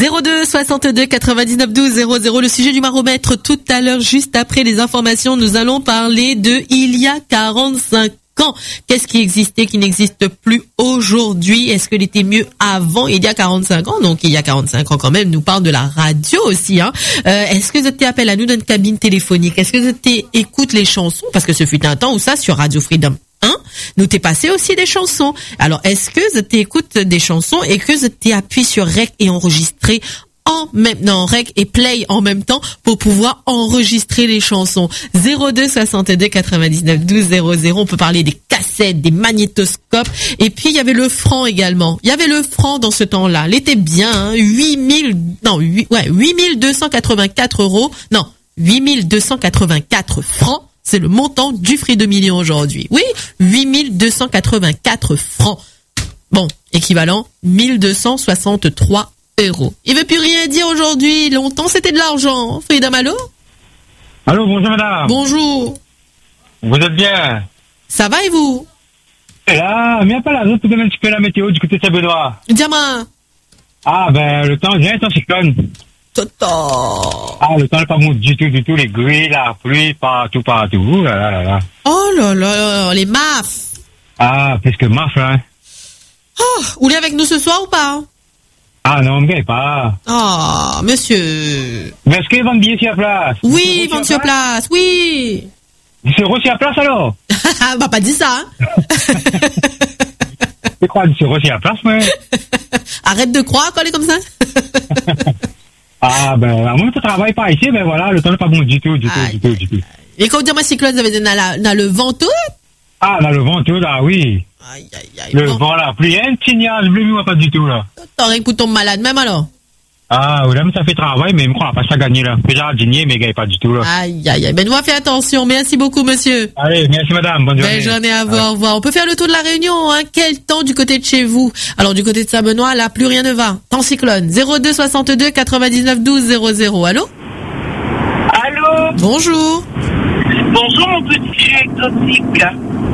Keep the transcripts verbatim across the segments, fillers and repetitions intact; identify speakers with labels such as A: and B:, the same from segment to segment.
A: zéro deux soixante-deux quatre-vingt-dix-neuf douze zéro zéro. Le sujet du maromètre tout à l'heure, juste après les informations, nous allons parler de il y a quarante-cinq ans. Qu'est-ce qui existait, qui n'existe plus aujourd'hui? Est-ce que était mieux avant, il y a quarante-cinq ans? Donc, il y a quarante-cinq ans quand même, nous parle de la radio aussi, hein. Euh, est-ce que vous êtes appel à nous dans une cabine téléphonique? Est-ce que vous êtes écoute les chansons? Parce que ce fut un temps où ça, sur Radio Freedom Hein? Nous t'es passé aussi des chansons. Alors, est-ce que tu écoutes des chansons et que tu appuies sur Rec et enregistrer en même, non, Rec et Play en même temps pour pouvoir enregistrer les chansons? zéro deux soixante-deux quatre-vingt-dix-neuf douze zéro zéro. On peut parler des cassettes, des magnétoscopes. Et puis, il y avait le franc également. Il y avait le franc dans ce temps-là. Il était bien, hein, huit mille, non, huit, ouais, huit mille deux cent quatre-vingt-quatre euros. Non, huit mille deux cent quatre-vingt-quatre francs. C'est le montant du Freedom Million aujourd'hui. Oui, huit mille deux cent quatre-vingt-quatre francs. Bon, équivalent mille deux cent soixante-trois euros. Il veut plus rien dire aujourd'hui. Longtemps, c'était de l'argent. Freedom, allô?
B: Allô, bonjour madame.
A: Bonjour.
B: Vous êtes bien?
A: Ça va et vous?
B: Et là, viens pas là, vous donner un petit peu la météo du côté de Saint-Benoît.
A: Diamant.
B: Ah, ben, le temps vient, le temps cyclone.
A: Toto.
B: Ah, le temps n'est pas bon du tout, du tout. Les grilles, la pluie, partout, partout. Ouh là là là là.
A: Oh là là, les mafs.
B: Ah, plus que maf, hein.
A: Oh, vous voulez avec nous ce soir ou pas?
B: Ah non, mais pas.
A: Ah, oh, monsieur.
B: Mais est-ce qu'ils vendent billets sur place?
A: Oui, ils vendent sur place, oui.
B: dix euros sur place alors?
A: Bah, pas dit ça, hein.
B: C'est quoi, dix euros sur place, mais?
A: Arrête de croire, quoi, elle est comme ça.
B: Ah, ben, à moins que tu travailles pas ici, ben voilà, le temps n'est pas bon du tout, du tout,
A: aïe,
B: du tout, du tout.
A: Et quand vous dites ma cyclone, vous avez dit, dans le vent tout?
B: Ah, dans le vent tout, là, oui.
A: Aïe, aïe, aïe.
B: Le
A: bon.
B: vent, la pluie, un petit nuage bleu, moi, pas du tout, là.
A: T'aurais que pour tomber malade, même alors?
B: Ah, oui, là, mais ça fait travail, mais je crois pas ça gagner, là. Déjà, dîner, mais gagne pas du tout, là.
A: Aïe, aïe, aïe. Ben, nous, on fait attention. Merci beaucoup, monsieur.
B: Allez, merci, madame. Bonne journée.
A: Belle journée à vous. Au revoir. On peut faire le tour de la Réunion, hein. Quel temps du côté de chez vous? Alors, du côté de Saint-Benoît, là, plus rien ne va. Temps cyclone. zéro deux soixante-deux quatre-vingt-dix-neuf douze zéro zéro. Allô?
C: Allô?
A: Bonjour.
C: Bonjour, mon petit jus exotique.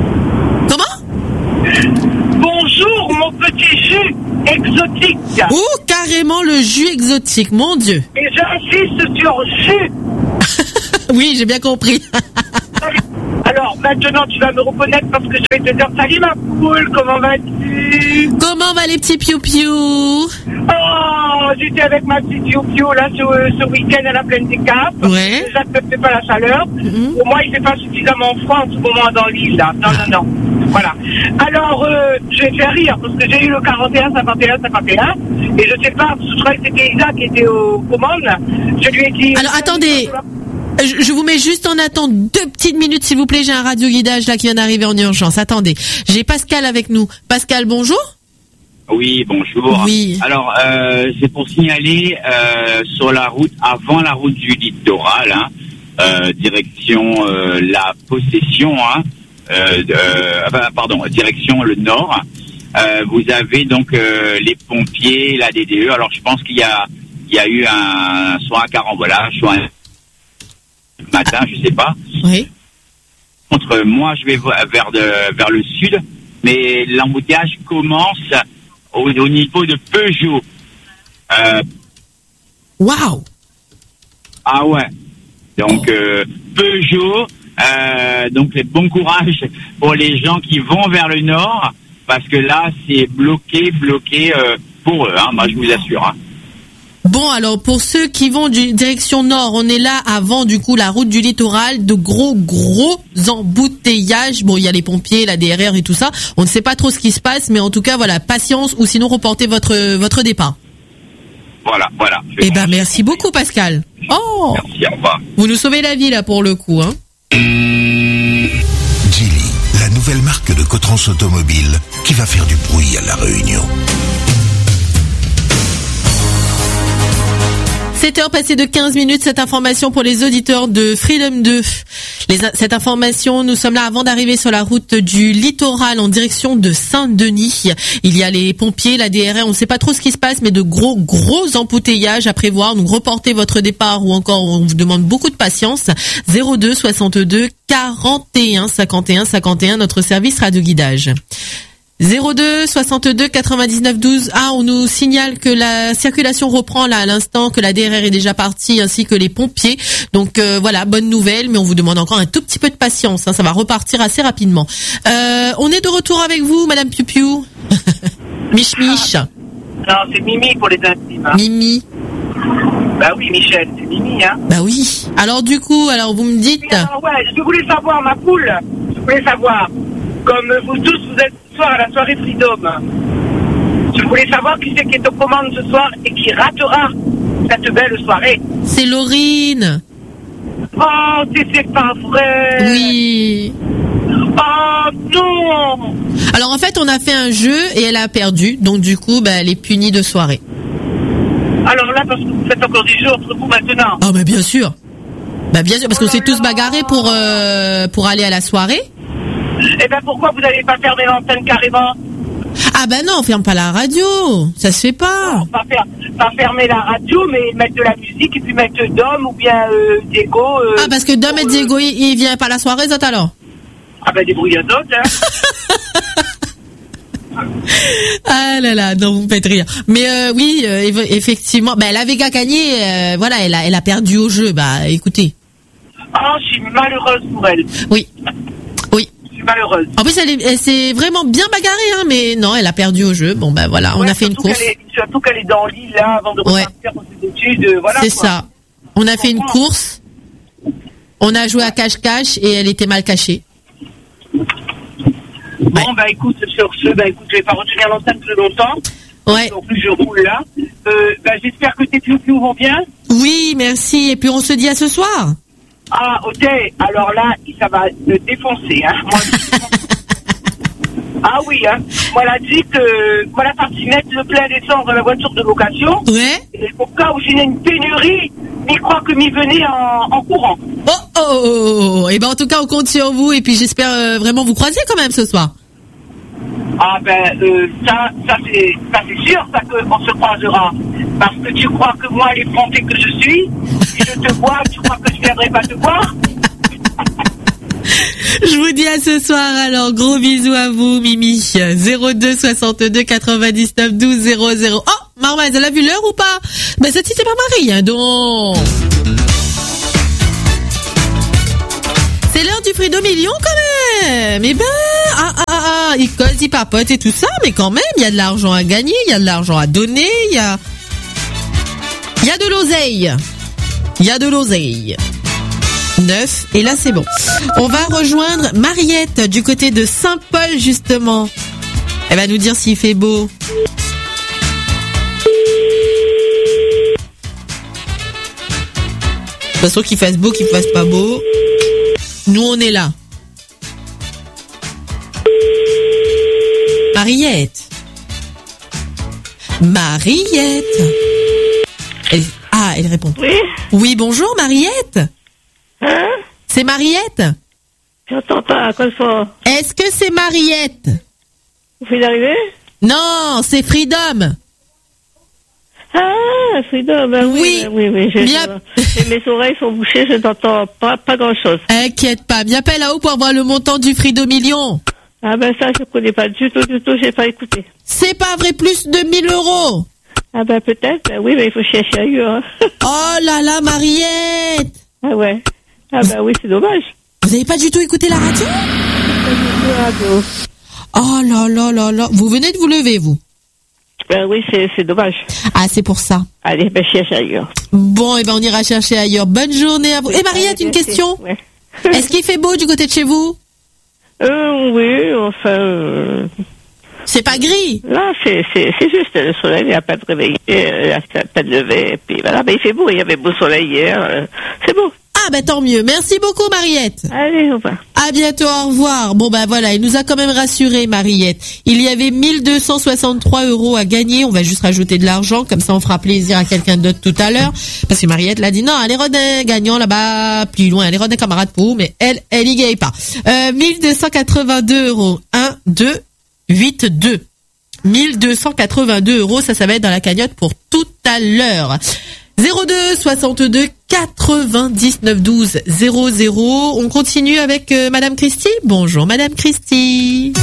A: Comment?
C: Bonjour, mon petit jus exotique.
A: Oh, carrément le jus exotique, mon Dieu.
C: Et j'insiste sur jus.
A: Oui, j'ai bien compris.
C: Alors, maintenant, tu vas me reconnaître parce que je vais te dire, salut ma poule, comment vas-tu?
A: Comment va les petits piou-piou?
C: Oh, j'étais avec ma petite piou-piou, là, ce, ce week-end à la plaine des Caps.
A: Ouais.
C: Déjà, ça ne fait pas la chaleur.
A: Mm-hmm.
C: Pour moi, il fait pas suffisamment froid en ce moment dans l'île, là. Non, non, non. Voilà. Alors, euh, je vais te faire rire, parce que j'ai eu le quarante et un, cinquante et un, cinquante et un, et je sais pas, je crois que c'était Isa qui était aux commandes. Je lui ai dit...
A: Alors, attendez. Je, je vous mets juste en attente deux petites minutes, s'il vous plaît. J'ai un radio guidage, là, qui vient d'arriver en urgence. Attendez. J'ai Pascal avec nous. Pascal, bonjour.
D: Oui, bonjour.
A: Oui.
D: Alors, euh, c'est pour signaler euh, sur la route, avant la route du littoral, hein, euh, direction euh, la Possession, hein, euh, euh, enfin, pardon, direction le nord. Euh, vous avez donc euh, les pompiers, la D D E. Alors, je pense qu'il y a, il y a eu un soit un carambolage, soit un matin, je sais pas.
A: Oui.
D: Contre moi, je vais vers de, vers le sud, mais l'embouteillage commence au, au niveau de Peugeot. Euh,
A: Waouh.
D: ah ouais. Donc euh, Peugeot. Euh, donc bon courage pour les gens qui vont vers le nord, parce que là c'est bloqué, bloqué euh, pour eux. Hein, moi, je vous assure. Hein.
A: Bon, alors, pour ceux qui vont du direction nord, on est là avant, du coup, la route du littoral, de gros, gros embouteillages. Bon, il y a les pompiers, la D R R et tout ça. On ne sait pas trop ce qui se passe, mais en tout cas, voilà, patience, ou sinon reportez votre, votre départ.
D: Voilà, voilà.
A: Eh ben, merci beaucoup, Pascal. Oh!
D: Merci, au revoir.
A: Vous nous sauvez la vie, là, pour le coup, hein.
E: Geely, la nouvelle marque de Cotrans Automobile qui va faire du bruit à La Réunion.
A: sept heures passées de quinze minutes, cette information pour les auditeurs de Freedom deux. Les, cette information, nous sommes là avant d'arriver sur la route du littoral en direction de Saint-Denis. Il y a les pompiers, la D R R, on ne sait pas trop ce qui se passe, mais de gros, gros embouteillages à prévoir. Donc reportez votre départ ou encore on vous demande beaucoup de patience. zéro deux soixante-deux quarante et un cinquante et un cinquante et un, notre service radio guidage. zéro deux soixante-deux quatre-vingt-dix-neuf douze. Ah, on nous signale que la circulation reprend là à l'instant, que la D R R est déjà partie, ainsi que les pompiers. Donc euh, voilà, bonne nouvelle, mais on vous demande encore un tout petit peu de patience. Hein, ça va repartir assez rapidement. Euh, on est de retour avec vous, Madame Piu Piu. Mich Mich.
C: Non, c'est Mimi pour les intimes. Hein.
A: Mimi.
C: Bah oui, Michel, c'est Mimi, hein.
A: Bah oui. Alors du coup, alors vous me dites.
C: Alors, ouais, je voulais savoir, ma poule, je voulais savoir, comme vous tous, vous êtes ce soir à la soirée Freedom, je voulais savoir qui c'est qui est aux commandes ce soir et qui ratera cette belle soirée.
A: C'est Laurine.
C: Oh, c'est, c'est pas vrai.
A: Oui.
C: Oh non.
A: Alors en fait, on a fait un jeu et elle a perdu, donc du coup, bah, elle est punie de soirée.
C: Alors là, parce que vous faites encore des jeux entre vous maintenant.
A: Ah, bah bien sûr. Bah bien sûr, parce qu'on s'est tous bagarrés pour euh, pour aller à la soirée.
C: Eh ben pourquoi vous n'allez pas fermer l'antenne carrément?
A: Ah bah non, on ferme pas la radio, ça se fait pas.
C: Non, pas, faire, pas fermer la radio, mais mettre de la musique et puis mettre Dom ou bien euh, Diego. Euh,
A: ah parce que Dom et Diego, euh, il, il vient pas à la soirée, ça alors.
C: Ah ben débrouillez d'autres, hein.
A: Ah là là, non, vous me faites rire. Mais euh, oui, euh, effectivement, bah, elle avait gagné, euh, voilà, elle a, elle a perdu au jeu. Bah écoutez.
C: Oh, je suis malheureuse pour elle.
A: Oui, oui.
C: Je suis malheureuse.
A: En plus, elle, est, elle s'est vraiment bien bagarrée, hein, mais non, elle a perdu au jeu. Bon bah voilà,
C: ouais,
A: on a fait une course.
C: Est, surtout qu'elle est dans l'île là, avant de repartir ouais. pour ses études, euh, voilà.
A: C'est
C: quoi.
A: ça. On a fait une course. On a joué à cache-cache et elle était mal cachée.
C: Bon, ouais. bah écoute, sur ce, bah écoute, je vais pas retenir l'antenne plus longtemps.
A: Ouais.
C: En plus, je roule là. Euh, bah j'espère que tes piou-piou vont bien.
A: Oui, merci. Et puis on se dit à ce soir.
C: Ah, ok. Alors là, ça va me défoncer, hein. Moi, ah oui, hein. Moi, elle a dit que, moi, la partie mettre le plein d'essence dans la voiture de location.
A: Ouais.
C: Et au cas où j'ai une pénurie, il croit que m'y venait en, en courant.
A: Oh, oh, oh, oh. Et ben, en tout cas, on compte sur vous et puis j'espère euh, vraiment vous croiser quand même ce soir.
C: Ah ben, euh, ça, ça c'est, ça c'est sûr, ça qu'on se croisera. Parce que tu crois que moi, l'effronté que je suis, si je te vois, tu crois que je viendrai pas te voir?
A: Je vous dis à ce soir alors, gros bisous à vous Mimi. zéro deux soixante-deux quatre-vingt-dix-neuf douze zéro zéro. Oh, Marmaise, elle a vu l'heure ou pas? Ben cette c'est pas Marie, hein, donc. C'est l'heure du Freedom Million quand même. Eh ben, ah ah ah, il cause, il papote et tout ça, mais quand même, il y a de l'argent à gagner, il y a de l'argent à donner, il y a... Il y a de l'oseille. Il y a de l'oseille. Neuf, et là c'est bon. On va rejoindre Mariette du côté de Saint-Paul justement. Elle va nous dire s'il fait beau. De toute façon, qu'il fasse beau, qu'il fasse pas beau, nous on est là. Mariette. Mariette. Elle... Ah, elle répond.
F: Oui.
A: Oui, bonjour Mariette.
F: Hein?
A: C'est Mariette?
F: J'entends pas, quoi ça?
A: Est-ce que c'est Mariette?
F: Vous venez d'arriver?
A: Non, c'est Freedom.
F: Ah, Freedom, ben oui.
A: Oui,
F: ben oui, oui. Je,
A: bien...
F: je, mes oreilles sont bouchées, je n'entends pas, pas grand chose.
A: Inquiète pas, bien appelle là-haut pour avoir le montant du Freedom Million.
F: Ah ben ça, je connais pas du tout, du tout, j'ai pas écouté.
A: C'est pas vrai, plus de mille euros.
F: Ah ben peut-être, ben oui, mais il faut chercher ailleurs. Hein.
A: Oh là là, Mariette.
F: Ah ouais. Ah ben oui, c'est dommage.
A: Vous avez pas du tout écouté la radio?
F: Pas du tout la radio.
A: Oh là là là là. Vous venez de vous lever, vous?
F: Ben oui, c'est, c'est dommage.
A: Ah, c'est pour ça.
F: Allez, ben cherche ailleurs.
A: Bon, et ben on ira chercher ailleurs. Bonne journée à vous. Et Mariette, une question. Ouais. Est-ce qu'il fait beau du côté de chez vous?
F: Euh, oui, enfin... Euh...
A: C'est pas gris?
F: Là, c'est, c'est, c'est juste le soleil, il n'y a pas de réveil, il n'y a pas de lever, et puis voilà, ben il fait beau, il y avait beau soleil hier, euh, c'est beau.
A: Ah ben tant mieux. Merci beaucoup Mariette.
F: Allez, au revoir.
A: À bientôt, au revoir. Bon ben voilà, il nous a quand même rassuré Mariette. Il y avait mille deux cent soixante-trois euros à gagner. On va juste rajouter de l'argent, comme ça on fera plaisir à quelqu'un d'autre tout à l'heure. Parce que Mariette l'a dit non, elle est Rodin gagnant là-bas, plus loin, elle est Rodin camarade pour, mais elle, elle y gagne pas. Euh, mille deux cent quatre-vingt-deux euros. un, deux, huit, deux. mille deux cent quatre-vingt-deux euros, ça, ça va être dans la cagnotte pour tout à l'heure. zéro deux soixante-deux quatre-vingt-dix-neuf douze zéro zéro. On continue avec euh, Madame Christie. Bonjour Madame Christie.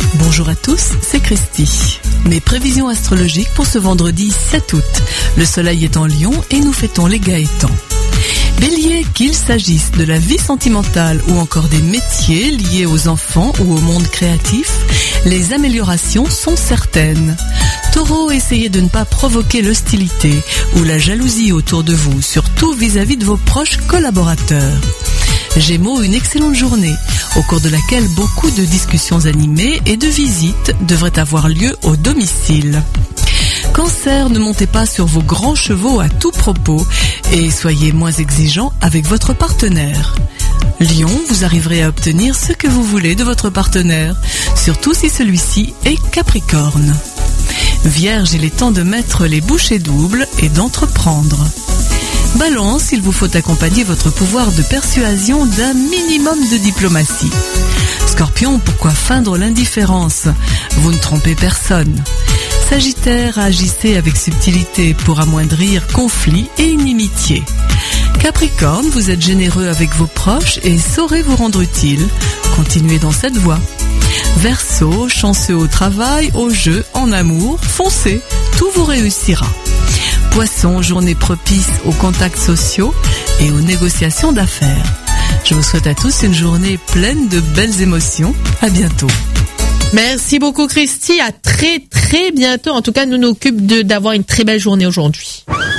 G: Bonjour à tous, c'est Christy. Mes prévisions astrologiques pour ce vendredi sept août. Le soleil est en Lion et nous fêtons les Gaëtans. Bélier, qu'il s'agisse de la vie sentimentale ou encore des métiers liés aux enfants ou au monde créatif, les améliorations sont certaines. Taureau, essayez de ne pas provoquer l'hostilité ou la jalousie autour de vous, surtout vis-à-vis de vos proches collaborateurs. Gémeaux, une excellente journée, au cours de laquelle beaucoup de discussions animées et de visites devraient avoir lieu au domicile. Cancer, ne montez pas sur vos grands chevaux à tout propos et soyez moins exigeants avec votre partenaire. Lion, vous arriverez à obtenir ce que vous voulez de votre partenaire, surtout si celui-ci est Capricorne. Vierge, il est temps de mettre les bouchées doubles et d'entreprendre. Balance, il vous faut accompagner votre pouvoir de persuasion d'un minimum de diplomatie. Scorpion, pourquoi feindre l'indifférence? Vous ne trompez personne. Sagittaire, agissez avec subtilité pour amoindrir conflits et inimitiés. Capricorne, vous êtes généreux avec vos proches et saurez vous rendre utile. Continuez dans cette voie. Verseau, chanceux au travail, au jeu, en amour, foncez, tout vous réussira. Poisson, journée propice aux contacts sociaux et aux négociations d'affaires. Je vous souhaite à tous une journée pleine de belles émotions. À bientôt.
A: Merci beaucoup Christy, à très très bientôt. En tout cas, nous nous occupons de, d'avoir une très belle journée aujourd'hui.